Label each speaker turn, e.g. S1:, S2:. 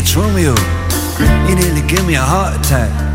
S1: it's Romeo. You nearly give me a heart attack.